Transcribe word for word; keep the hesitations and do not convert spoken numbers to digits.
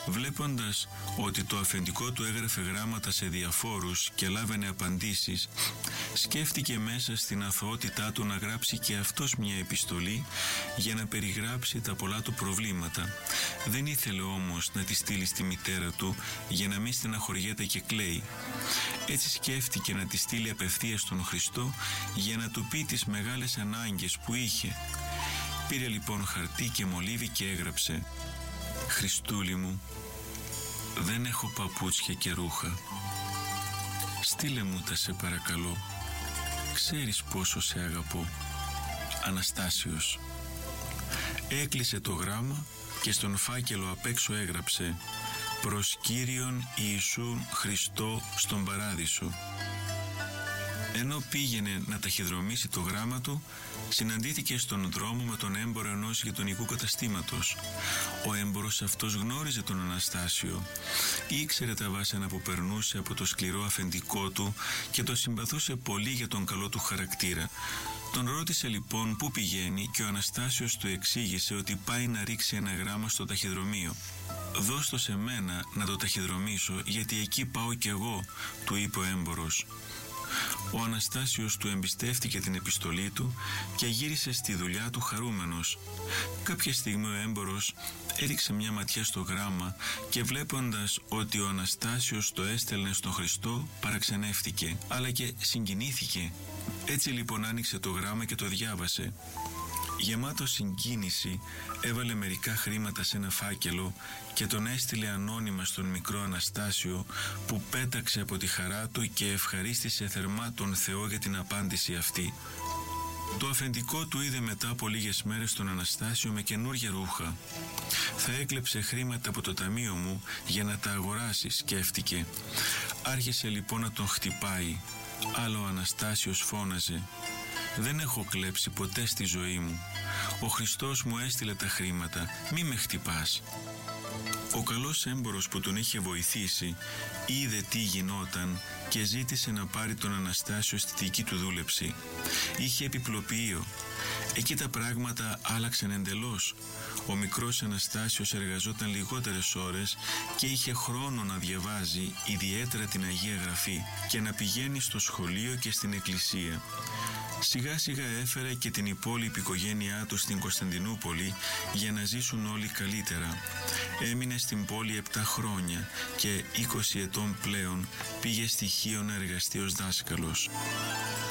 Βλέποντας ότι το αφεντικό του έγραφε γράμματα σε διαφόρους και λάβαινε απαντήσεις, σκέφτηκε μέσα στην αθωότητά του να γράψει και αυτός μια επιστολή για να περιγράψει τα πολλά του προβλήματα. Δεν ήθελε όμως να τη στείλει στη μητέρα του για να μην στεναχωριέται και κλαίει. Έτσι σκέφτηκε να τη στείλει απευθείας στον Χριστό για να του πει τις μεγάλες ανάγκες που είχε. Πήρε λοιπόν χαρτί και μολύβι και έγραψε: «Χριστούλη μου, δεν έχω παπούτσια και ρούχα. Στείλε μου τα σε παρακαλώ. Ξέρεις πόσο σε αγαπώ. Αναστάσιος». Έκλεισε το γράμμα και στον φάκελο απ' έξω έγραψε: «Προς Κύριον Ιησούν Χριστό στον Παράδεισο». Ενώ πήγαινε να ταχυδρομήσει το γράμμα του, συναντήθηκε στον δρόμο με τον έμπορο ενός γειτονικού καταστήματος. Ο έμπορος αυτός γνώριζε τον Αναστάσιο. Ήξερε τα βάσανα που περνούσε από το σκληρό αφεντικό του και το συμπαθούσε πολύ για τον καλό του χαρακτήρα. Τον ρώτησε λοιπόν πού πηγαίνει και ο Αναστάσιος του εξήγησε ότι πάει να ρίξει ένα γράμμα στο ταχυδρομείο. «Δώσ' το σε μένα να το ταχυδρομήσω, γιατί εκεί πάω κι εγώ», του είπε ο έμπορος. Ο Αναστάσιος του εμπιστεύτηκε την επιστολή του και γύρισε στη δουλειά του χαρούμενος. Κάποια στιγμή ο έμπορος έριξε μια ματιά στο γράμμα και βλέποντας ότι ο Αναστάσιος το έστελνε στον Χριστό, παραξενεύτηκε, αλλά και συγκινήθηκε. Έτσι λοιπόν άνοιξε το γράμμα και το διάβασε. Γεμάτο συγκίνηση, έβαλε μερικά χρήματα σε ένα φάκελο και τον έστειλε ανώνυμα στον μικρό Αναστάσιο, που πέταξε από τη χαρά του και ευχαρίστησε θερμά τον Θεό για την απάντηση αυτή. Το αφεντικό του είδε μετά από λίγες μέρες τον Αναστάσιο με καινούργια ρούχα. «Θα έκλεψε χρήματα από το ταμείο μου για να τα αγοράσει», σκέφτηκε. Άρχισε λοιπόν να τον χτυπάει, αλλά ο Αναστάσιος φώναζε: «Δεν έχω κλέψει ποτέ στη ζωή μου. Ο Χριστός μου έστειλε τα χρήματα, μη με χτυπάς». Ο καλός έμπορος που τον είχε βοηθήσει είδε τι γινόταν και ζήτησε να πάρει τον Αναστάσιο στη δική του δούλεψη. Είχε επιπλοποιείο. Εκεί τα πράγματα άλλαξαν εντελώς. Ο μικρός Αναστάσιος εργαζόταν λιγότερες ώρες και είχε χρόνο να διαβάζει ιδιαίτερα την Αγία Γραφή και να πηγαίνει στο σχολείο και στην εκκλησία. Σιγά σιγά έφερε και την υπόλοιπη οικογένειά του στην Κωνσταντινούπολη για να ζήσουν όλοι καλύτερα. Έμεινε στην πόλη επτά χρόνια και είκοσι ετών πλέον πήγε στη Χίο να εργαστεί ως δάσκαλος.